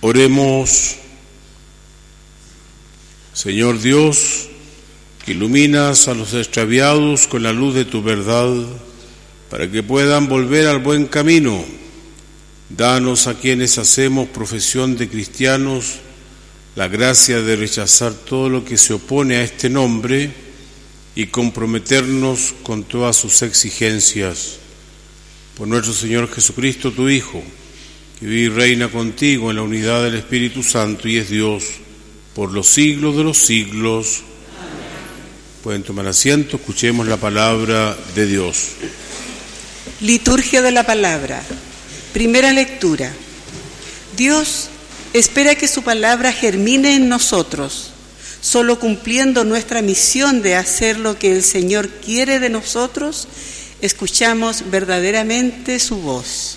Oremos. Señor Dios, que iluminas a los extraviados con la luz de tu verdad, para que puedan volver al buen camino. Danos a quienes hacemos profesión de cristianos la gracia de rechazar todo lo que se opone a este nombre y comprometernos con todas sus exigencias. Por nuestro Señor Jesucristo, tu Hijo, que vive y reina contigo en la unidad del Espíritu Santo y es Dios por los siglos de los siglos. Amén. Pueden tomar asiento, escuchemos la palabra de Dios. Liturgia de la palabra. Primera lectura. Dios espera que su palabra germine en nosotros. Solo cumpliendo nuestra misión de hacer lo que el Señor quiere de nosotros, escuchamos verdaderamente su voz.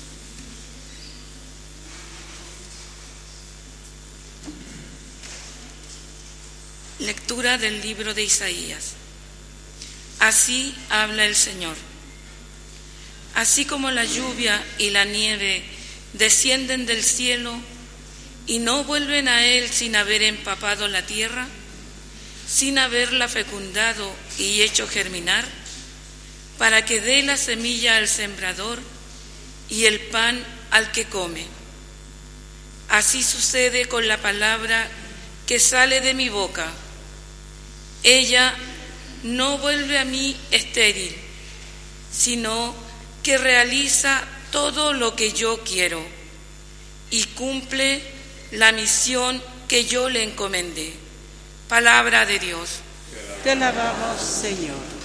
Lectura del libro de Isaías. Así habla el Señor. Así como la lluvia y la nieve descienden del cielo y no vuelven a él sin haber empapado la tierra, sin haberla fecundado y hecho germinar, para que dé la semilla al sembrador y el pan al que come. Así sucede con la palabra que sale de mi boca. Ella no vuelve a mí estéril, sino que realiza todo lo que yo quiero y cumple la misión que yo le encomendé. Palabra de Dios. Te alabamos, Señor.